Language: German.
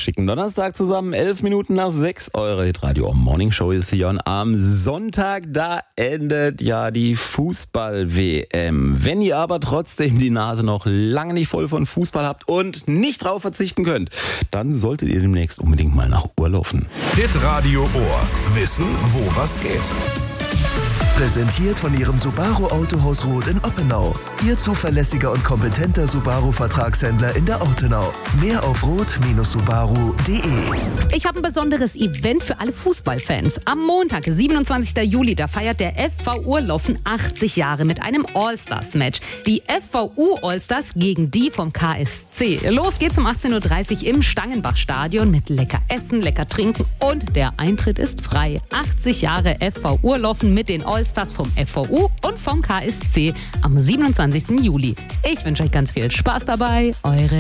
schicken Donnerstag zusammen, 11 Minuten nach 6. Eure Hitradio Morning Show ist hier und am Sonntag, da endet ja die Fußball-WM. Wenn ihr aber trotzdem die Nase noch lange nicht voll von Fußball habt und nicht drauf verzichten könnt, dann solltet ihr demnächst unbedingt mal nach Urlaufen. Hitradio Ohr. Wissen, wo was geht. Präsentiert von Ihrem Subaru Autohaus Roth in Oppenau. Ihr zuverlässiger und kompetenter Subaru-Vertragshändler in der Ortenau. Mehr auf roth-subaru.de. Ich habe ein besonderes Event für alle Fußballfans. Am Montag, 27. Juli, da feiert der FV Urlaufen 80 Jahre mit einem All-Stars-Match. Die FVU All-Stars gegen die vom KSC. Los geht's um 18.30 Uhr im Stangenbach-Stadion mit lecker Essen, lecker Trinken und der Eintritt ist frei. 80 Jahre FV Urlaufen mit den All-Stars vom FVU und vom KSC am 27. Juli. Ich wünsche euch ganz viel Spaß dabei. Eure